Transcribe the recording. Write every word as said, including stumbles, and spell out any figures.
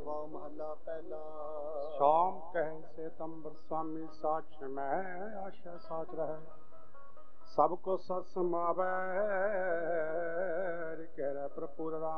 भाव महला पहला। शाम कह से तंबर स्वामी साक्ष में आशा साच रहे, सबको सत समावे कह रहे प्रपुर राम